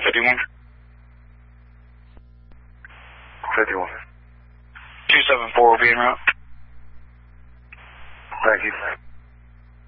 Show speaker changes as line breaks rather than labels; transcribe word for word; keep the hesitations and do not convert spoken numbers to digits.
fifty-one.
fifty-one.
two seven four will be en route.
Thank you.